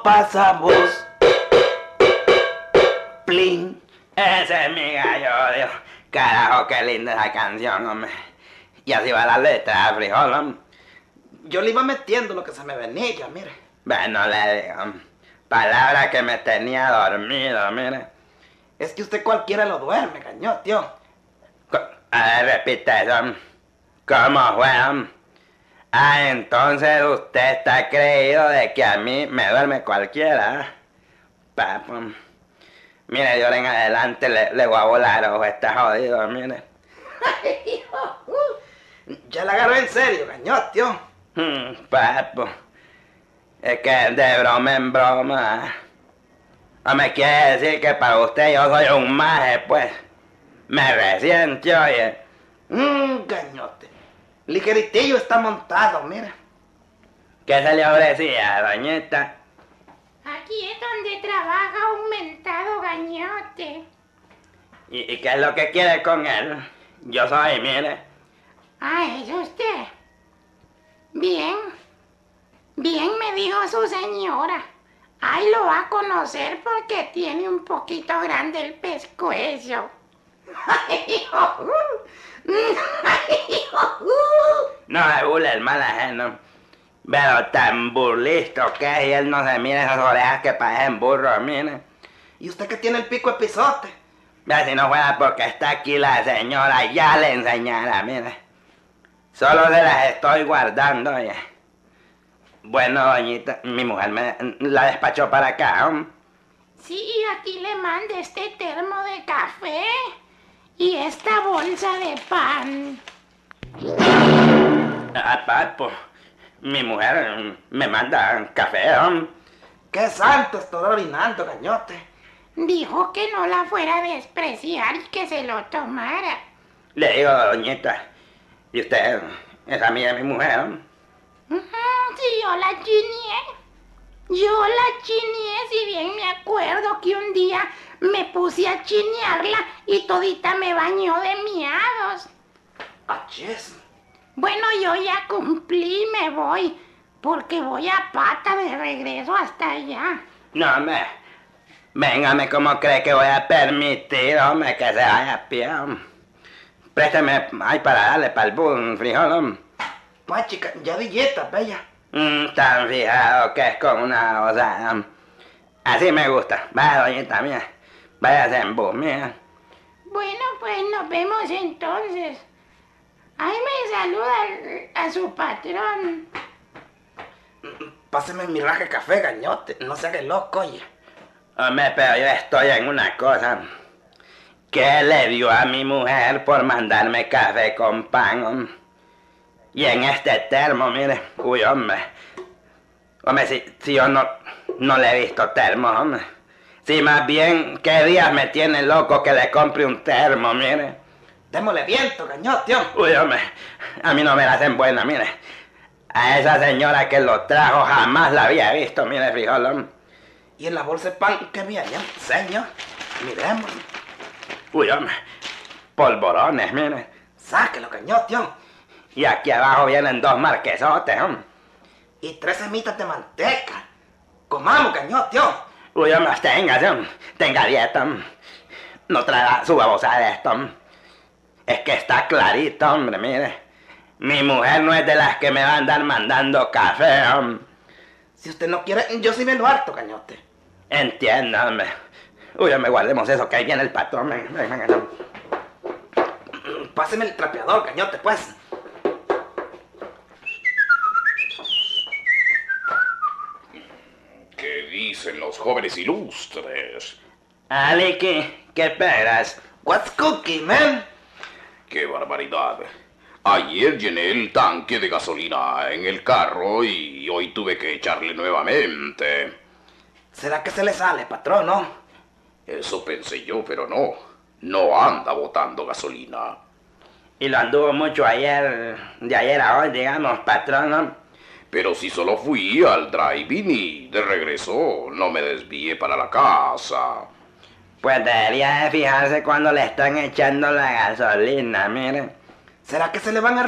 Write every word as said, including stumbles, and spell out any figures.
pasamos. Plin. Ese es mi gallo, Dios. Carajo, qué linda esa canción, hombre. Y así va la letra, frijol, hombre. Yo le iba metiendo lo que se me venía, mire. Bueno, le digo, palabra que me tenía dormido, mire. Es que usted cualquiera lo duerme, cañón, tío. A ver, repite eso. ¿Cómo fue? Ah, entonces usted está creído de que a mí me duerme cualquiera. Papo. Mire, de ahora en adelante le, le voy a volar ojo, está jodido, mire. Ya la agarré en serio, cañón, tío. Hmm, papo. Es que de broma en broma. No me quiere decir que para usted yo soy un maje, pues. Me resiente, oye. Mmm, cañote. Ligeritillo está montado, mira. ¿Qué se le ofrecía, doñita? Aquí es donde trabaja un mentado gañote. ¿Y, ¿Y qué es lo que quiere con él? Yo soy, mire. Ah, ¿es usted? Bien. Bien me dijo su señora. Ahí lo va a conocer porque tiene un poquito grande el pescuezo. No se burle el mal ajeno. Pero tan burlisto que es, y él no se mira esas orejas que parecen burros, mire. ¿Y usted que tiene el pico de pisote? Vea, si no fuera porque está aquí la señora, ya le enseñara, mire. Solo se las estoy guardando, oye. Bueno, doñita, mi mujer me la despachó para acá, ¿no? Sí, aquí le mando este termo de café y esta bolsa de pan. Ah, papo, mi mujer me manda café, ¿no? ¡Qué santo! Estoy orinando, cañote. Dijo que no la fuera a despreciar y que se lo tomara. Le digo, doñita, ¿y usted es amiga de mi mujer, no? Sí, yo la chineé. Yo la chineé, si bien me acuerdo que un día me puse a chinearla y todita me bañó de miados. ¡Achis! Bueno, yo ya cumplí, me voy, porque voy a pata de regreso hasta allá. No, hombre, véngame, ¿cómo cree que voy a permitir, hombre, que se vaya a pie? Préstame ahí para darle para el bus, frijol, hombre. Pues, chica, ya dieta, bella. Mm, tan fijado que es con una, o sea, así me gusta. Vaya, doñita mía, váyase en bus, mía. Bueno, pues nos vemos entonces. Ahí me saluda a su patrón. Páseme mi raja de café, gañote, no se haga loco, oye. Hombre, pero yo estoy en una cosa. ¿Qué le dio a mi mujer por mandarme café con pan, hombre? Y en este termo, mire, uy, hombre. Hombre, si, si yo no, no le he visto termo, hombre. Si más bien, ¿qué días me tiene loco que le compre un termo, mire? Démosle viento, cañote. Uy, hombre, a mí no me la hacen buena, mire. A esa señora que lo trajo jamás la había visto, mire, frijol, hombre. ¿Y en la bolsa de pan qué había allá, señor? Miremos. Uy, hombre, polvorones, mire. Sáquelo, cañote. Y aquí abajo vienen dos marquesotes, hombre. Y tres semitas de manteca. Comamos, cañote. Uy, hombre, tenga, hombre. Tenga dieta, hombre. No traiga su babosa de esto, hombre. Es que está clarito, hombre, mire. Mi mujer no es de las que me va a andar mandando café, hombre. Si usted no quiere, yo sí me lo harto, cañote. Entienda, hombre. Uy, hombre, guardemos eso, que ahí viene el patrón. Venga, venga, venga. Páseme el trapeador, cañote, pues. ¿Qué dicen los jóvenes ilustres? Aliki, ¿qué esperas? What's cooking, man? ¡Qué barbaridad! Ayer llené el tanque de gasolina en el carro y hoy tuve que echarle nuevamente. ¿Será que se le sale, patrón, no? Eso pensé yo, pero no. No anda botando gasolina. Y lo anduvo mucho ayer, de ayer a hoy, digamos, patrón, ¿no? Pero si solo fui al drive-in y de regreso no me desvié para la casa. Pues debería de fijarse cuando le están echando la gasolina, mire. ¿Será que se le van a